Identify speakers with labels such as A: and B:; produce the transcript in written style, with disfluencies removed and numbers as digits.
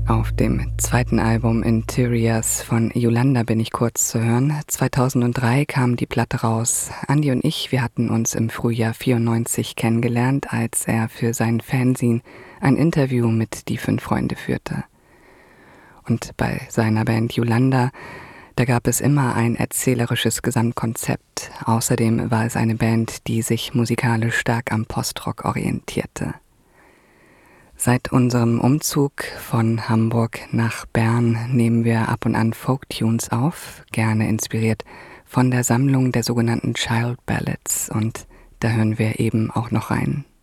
A: Auf dem zweiten Album Interiors von Yolanda bin ich kurz zu hören. 2003 kam die Platte raus. Andi und ich, wir hatten uns im Frühjahr 94 kennengelernt, als er für sein Fanzine ein Interview mit Die Fünf Freunde führte. Und bei seiner Band Yolanda, da gab es immer ein erzählerisches Gesamtkonzept. Außerdem war es eine Band, die sich musikalisch stark am Postrock orientierte. Seit unserem Umzug von Hamburg nach Bern nehmen wir ab und an Folktunes auf, gerne inspiriert von der Sammlung der sogenannten Child Ballads, und da hören wir eben auch noch rein.